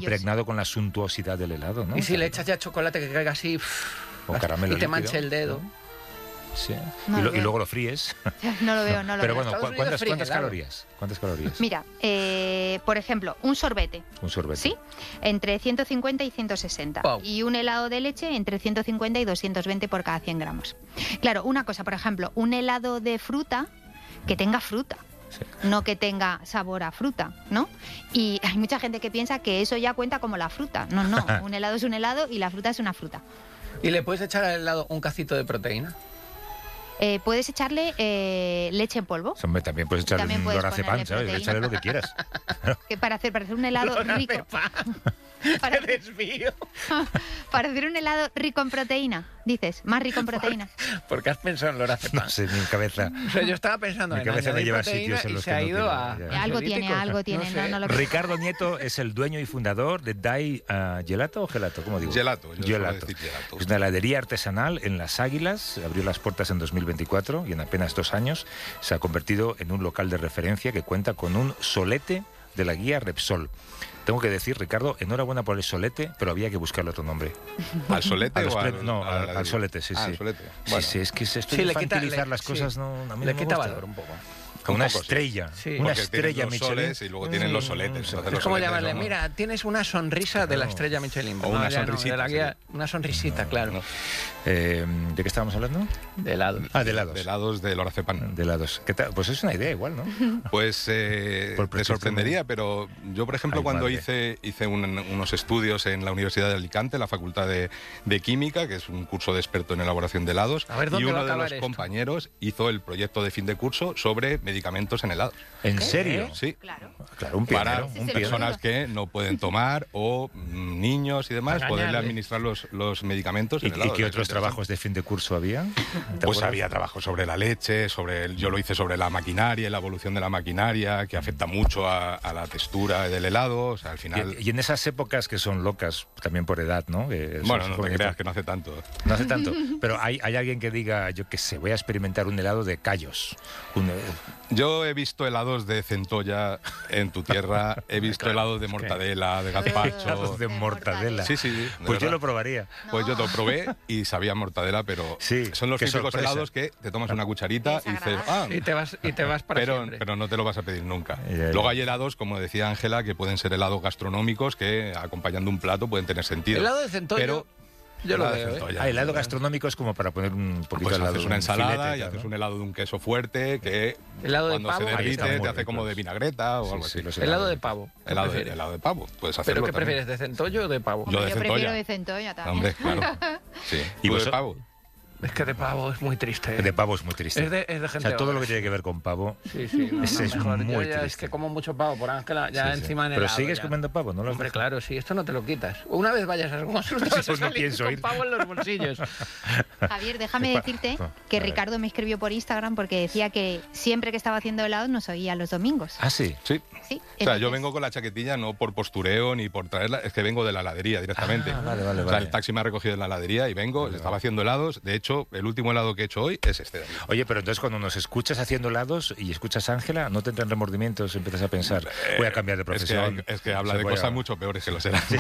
impregnado con la suntuosidad del helado, ¿no? Y si le echas ya chocolate que caiga así o caramelo y te líquido, manche el dedo. ¿no? Sí. No lo y veo. luego lo fríes. No lo veo, no lo Pero veo. bueno, Estados Unidos fríe ¿cuántas helado. calorías? ¿Cuántas calorías? Mira, por ejemplo, un sorbete, Un sorbete. ¿sí? Entre 150 y 160. Wow. Y un helado de leche entre 150 y 220 por cada 100 gramos. Claro, una cosa, por ejemplo, un helado de fruta que tenga fruta. Sí. No que tenga sabor a fruta, ¿no? Y hay mucha gente que piensa que eso ya cuenta como la fruta. No, no, un helado es un helado y la fruta es una fruta. ¿Y le puedes echar al helado un cacito de proteína? Puedes echarle leche en polvo, Hombre, también puedes echarle También un puedes lorazepam, ponerle ¿sabes? proteína. Échale lo que quieras. que para hacer un helado rico. Para, ¡Qué desvío! para hacer un helado rico en proteína, dices, más rico en proteína. ¿Por qué has pensado en lorazepam? No sé, mi cabeza. O sea, yo estaba pensando Mi en cabeza me añadir lleva a proteína sitios en y los se que ha no ido quiero, a... ya. Algo tiene, ansiolíticos. algo tiene. No sé. No lo Ricardo Nieto es el dueño y fundador de Dai Gelato o Gelato, ¿cómo digo? Gelato, yo suelo Gelato. decir gelato. Es una heladería artesanal en Las Águilas, abrió las puertas en 2024 y en apenas 2 años se ha convertido en un local de referencia que cuenta con un solete de la guía Repsol. Tengo que decir, Ricardo, enhorabuena por el solete, pero había que buscarle otro nombre. ¿Al solete A los o premios- no, a la al solete, sí, Ah, sí. al solete. Sí, Bueno, sí, es que esto Sí, de le quita- infantilizar le- las cosas sí. no, a mí Le no me quita gusta. valor un poco. Una poco, sí. estrella, Sí. una porque tienen estrella los Michelin. soles y luego tienen los soletes. Entonces los Es como soletes llamarle, son- mira, tienes una sonrisa de la Claro. estrella Michelin. O una ya sonrisita, de la guía, sí. una sonrisita, claro. No. ¿De qué estábamos hablando? De helado. Ah, de helados. De helados de lorazepam. De helados. ¿Qué tal? Pues es una idea igual, ¿no? Pues Por te persistir, sorprendería, pero yo, por ejemplo, Ay, cuando madre. hice unos estudios en la Universidad de Alicante, la Facultad de Química, que es un curso de experto en elaboración de helados, A ver, y ¿dónde va a uno de acabar los esto? compañeros hizo el proyecto de fin de curso sobre medicamentos en helados. ¿En serio? Sí. Claro. Claro, un Para pionero. Ese es Un el pionero. personas que no pueden tomar o niños y demás, Para poderle engañarle. administrar los medicamentos ¿Y, en helados. y qué Es otros interesante. trabajos de fin de curso había? ¿Te Pues acuerdas? había trabajo sobre la leche, yo lo hice sobre la maquinaria y la evolución de la maquinaria, que afecta mucho a la textura del helado. O sea, al final. Y en esas épocas que son locas, también por edad, ¿no? Bueno, no te creas que no hace tanto. No hace tanto. Pero hay alguien que diga, yo qué sé, voy a experimentar un helado de callos. Yo he visto helados de centolla en tu tierra, he visto helados de mortadela, de gazpacho. Helados de mortadela. Sí, sí, de Pues yo verdad. lo probaría. Pues yo lo probé y sabía mortadela, pero Sí, son los qué típicos sorpresa. helados que te tomas una cucharita y dices, Desagradable. Y te vas para siempre. pero no te lo vas a pedir nunca. Ya. Luego hay helados, como decía Ángela, que pueden ser helados gastronómicos que acompañando un plato pueden tener sentido. Helado de centollo, Pero yo lo helado de veo, ¿eh? centolla. Helado gastronómico es como para poner un poquito Pues al lado haces una un ensalada filete y tal, haces ¿no? un helado de un queso fuerte que Helado de cuando pavo. se Ahí derrite están muy te hace como ricos. de vinagreta o Sí, algo sí, así. los Helado de pavo. ¿Qué Helado prefieres? de pavo, puedes hacerlo ¿Pero qué también. prefieres, de centollo o de pavo? Yo de Yo prefiero centolla. de centolla también. Hombre, claro. Sí. ¿Y ¿Tú de vos- pavo? Es que de pavo es muy triste. De pavo es muy triste. Es de O gente sea, todo lo vaga. que tiene que ver con pavo. Sí, sí, no, Ese no, es mejor. Yo muy ya es triste. que como mucho pavo por Ángela, ya Sí, sí. encima en Pero helado, sigues ya. comiendo pavo, ¿no? Lo has Hombre, dejado? claro, sí, esto no te lo quitas. Una vez vayas a algún sitio, vas a Pues no salir pienso con ir. pavo en los bolsillos. Javier, déjame decirte A que ver. Ricardo me escribió por Instagram porque decía que siempre que estaba haciendo helados nos oía los domingos. Ah, sí. Sí. Sí, O sea, yo entonces- vengo con la chaquetilla no por postureo ni por traerla, es que vengo de la heladería directamente. Ah, vale, vale, O sea, vale. el taxi me ha recogido en la heladería y vengo, estaba haciendo helados. De hecho, el último helado que he hecho hoy es este de aquí. Oye, pero entonces cuando nos escuchas haciendo helados y escuchas a Ángela, ¿no te entran remordimientos? Empiezas a pensar, voy a cambiar de profesión. Es que habla Se de voy a- cosas mucho peores que los helados.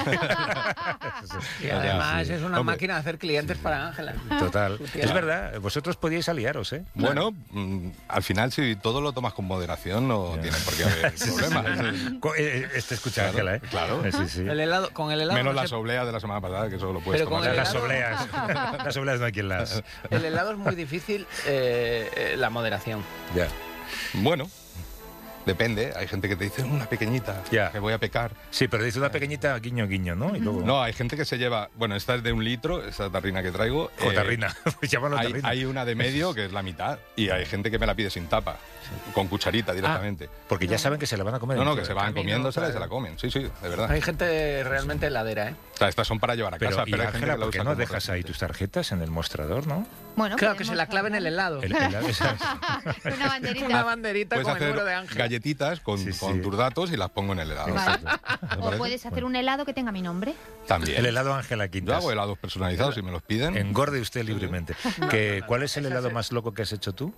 Y además sí. es una Hombre. máquina de hacer clientes para Ángela. Total. Su tierra. Es verdad, vosotros podíais aliaros, ¿eh? Bueno, al final si todo lo tomas con moderación no tiene por qué haber problemas. Este escucha a Claro, Ángela, ¿eh? claro. Sí, sí. El helado, con el helado Menos no las se- obleas de la semana pasada, que solo lo puedes Pero con tomar. el Las helado- obleas. Las obleas no hay quien las... el helado es muy difícil la moderación. Ya. Bueno, depende. Hay gente que te dice una pequeñita, Ya. que voy a pecar. Sí, pero dice una pequeñita guiño, guiño, ¿no? Y luego... No, hay gente que se lleva... Bueno, esta es de 1 litro, esta tarrina que traigo. O tarrina. Llámalo Hay, tarrina. hay una de medio que es la mitad y hay gente que me la pide sin tapa, con cucharita directamente. Porque ya saben que se la van a comer. No, no, entera. que se van camino, comiéndosela y se claro. la comen. Sí, sí, de verdad. Hay gente realmente heladera, ¿eh? O sea, estas son para llevar a Pero, casa, y pero hay gente Ángela, que la ¿por qué usa no como dejas ahí recipiente. tus tarjetas en el mostrador, no? Bueno, Claro, que podemos se la clave en el helado. El helado, esa- Una banderita. Una banderita Puedes con el hacer número de Ángel. galletitas con, Sí, sí. con tus datos y las pongo en el helado. Vale. ¿Te O parece? puedes hacer un helado que tenga mi nombre. También. El helado Ángela Yo Quintas. hago helados personalizados si me los piden. Engorde usted libremente. ¿Cuál es el helado más loco que has hecho tú?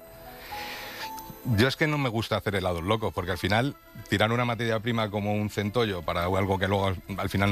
Yo es que no me gusta hacer helados locos, porque al final tirar una materia prima como un centollo para algo que luego al final